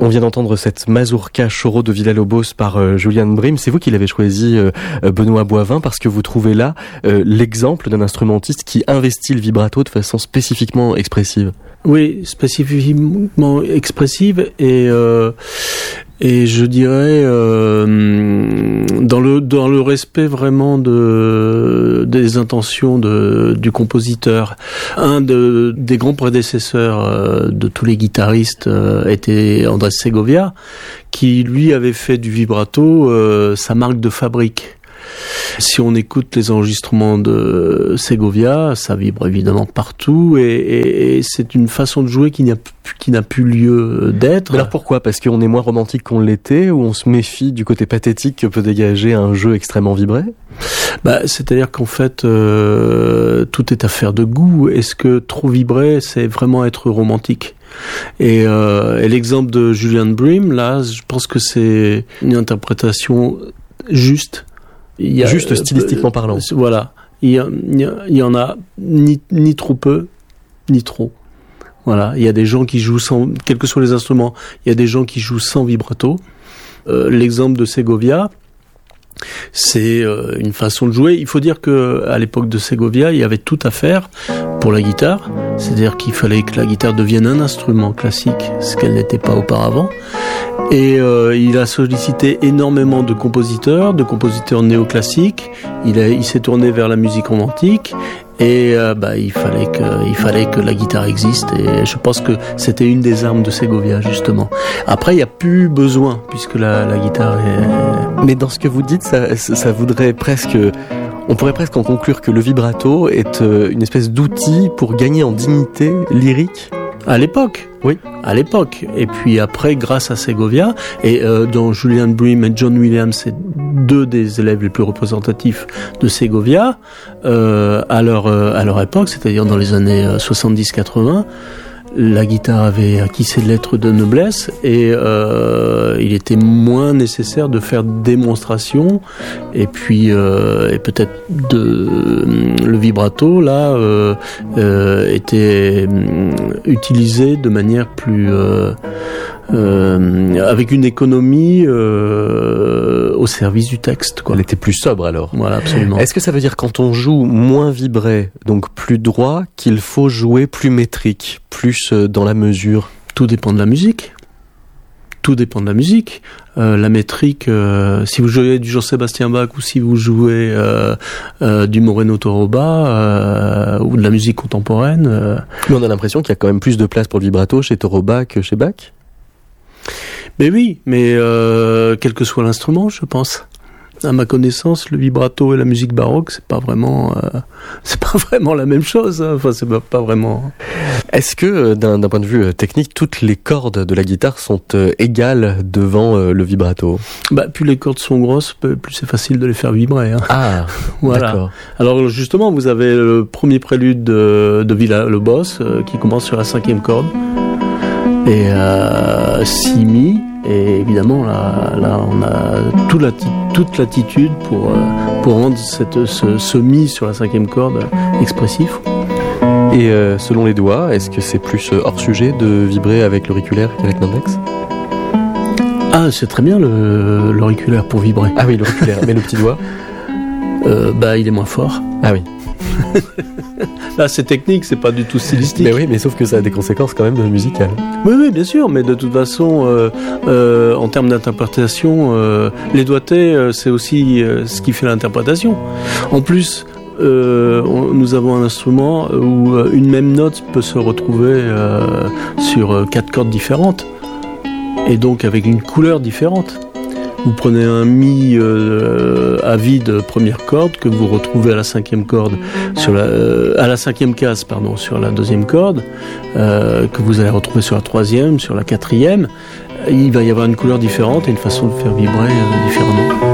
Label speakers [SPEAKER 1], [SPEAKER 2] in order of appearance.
[SPEAKER 1] On vient d'entendre cette mazurka Choro de Villa-Lobos par Julian Bream. C'est vous qui l'avez choisi, Benoît Boivin, parce que vous trouvez là l'exemple d'un instrumentiste qui investit le vibrato de façon spécifiquement expressive.
[SPEAKER 2] Oui, spécifiquement expressive et je dirais dans le respect vraiment des intentions du compositeur. Un des grands prédécesseurs de tous les guitaristes était Andrés Segovia, qui lui avait fait du vibrato sa marque de fabrique. Si on écoute les enregistrements de Segovia, ça vibre évidemment partout et c'est une façon de jouer qui n'a plus lieu d'être.
[SPEAKER 1] Mais alors pourquoi ? Parce qu'on est moins romantique qu'on l'était, ou on se méfie du côté pathétique que peut dégager un jeu extrêmement vibré ?
[SPEAKER 2] C'est-à-dire qu'en fait, tout est affaire de goût. Est-ce que trop vibrer, c'est vraiment être romantique ? Et l'exemple de Julian Bream, là, je pense que c'est une interprétation juste.
[SPEAKER 1] Juste stylistiquement parlant.
[SPEAKER 2] Voilà. Il y en a ni trop peu, ni trop. Voilà. Il y a des gens qui jouent sans, quels que soient les instruments, il y a des gens qui jouent sans vibrato. L'exemple de Segovia, c'est une façon de jouer. Il faut dire que à l'époque de Segovia, il y avait tout à faire pour la guitare. C'est-à-dire qu'il fallait que la guitare devienne un instrument classique, ce qu'elle n'était pas auparavant. Et il a sollicité énormément de compositeurs néoclassiques. Il s'est tourné vers la musique romantique. Et il fallait que la guitare existe. Et je pense que c'était une des armes de Segovia, justement. Après, il n'y a plus besoin, puisque la guitare est...
[SPEAKER 1] Mais dans ce que vous dites, ça voudrait presque... On pourrait presque en conclure que le vibrato est une espèce d'outil pour gagner en dignité lyrique.
[SPEAKER 2] À l'époque,
[SPEAKER 1] oui.
[SPEAKER 2] À l'époque. Et puis après, grâce à Segovia, et dont Julian Bream et John Williams, c'est deux des élèves les plus représentatifs de Segovia, à leur époque, c'est-à-dire dans les années 70-80, la guitare avait acquis ses lettres de noblesse et il était moins nécessaire de faire démonstration et puis et peut-être le vibrato là était utilisé de manière plus avec une économie au service du texte, quoi.
[SPEAKER 1] Elle était plus sobre alors.
[SPEAKER 2] Voilà, absolument.
[SPEAKER 1] Est-ce que ça veut dire quand on joue moins vibré, donc plus droit, qu'il faut jouer plus métrique, plus dans la mesure ?
[SPEAKER 2] Tout dépend de la musique. Tout dépend de la musique. La métrique, si vous jouez du Jean-Sébastien Bach ou si vous jouez du Moreno Torroba ou de la musique contemporaine.
[SPEAKER 1] Mais on a l'impression qu'il y a quand même plus de place pour le vibrato chez Torroba que chez Bach.
[SPEAKER 2] Mais oui, mais quel que soit l'instrument, je pense. À ma connaissance, le vibrato et la musique baroque, c'est pas vraiment la même chose. Hein. Enfin, c'est pas vraiment.
[SPEAKER 1] Est-ce que, d'un point de vue technique, toutes les cordes de la guitare sont égales devant le vibrato ?
[SPEAKER 2] Plus les cordes sont grosses, plus c'est facile de les faire vibrer. Hein.
[SPEAKER 1] Ah,
[SPEAKER 2] voilà.
[SPEAKER 1] D'accord.
[SPEAKER 2] Alors justement, vous avez le premier prélude de Villa-Lobos qui commence sur la 5e corde et si mi. Et évidemment, là, on a toute l'attitude pour rendre ce mi sur la 5e corde expressif.
[SPEAKER 1] Et selon les doigts, est-ce que c'est plus hors sujet de vibrer avec l'auriculaire qu'avec l'index ?
[SPEAKER 2] Ah, c'est très bien l'auriculaire pour vibrer.
[SPEAKER 1] Ah oui, l'auriculaire. Mais le petit doigt ?
[SPEAKER 2] Il est moins fort.
[SPEAKER 1] Ah oui.
[SPEAKER 2] Là, c'est technique, c'est pas du tout stylistique.
[SPEAKER 1] Mais oui, mais sauf que ça a des conséquences quand même musicales.
[SPEAKER 2] Oui, bien sûr, mais de toute façon, en termes d'interprétation, les doigtés, c'est aussi ce qui fait l'interprétation. En plus, nous avons un instrument où une même note peut se retrouver sur 4 cordes différentes, et donc avec une couleur différente. Vous prenez un mi à vide première corde que vous retrouvez à la 5e corde à la 5e case sur la 2e corde que vous allez retrouver sur la 3e, sur la 4e. Il va y avoir une couleur différente et une façon de faire vibrer différemment.